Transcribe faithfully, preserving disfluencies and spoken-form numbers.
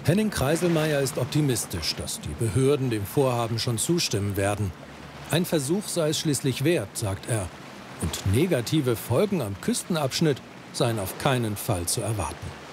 Henning Kreiselmeier ist optimistisch, dass die Behörden dem Vorhaben schon zustimmen werden. Ein Versuch sei es schließlich wert, sagt er. Und negative Folgen am Küstenabschnitt seien auf keinen Fall zu erwarten.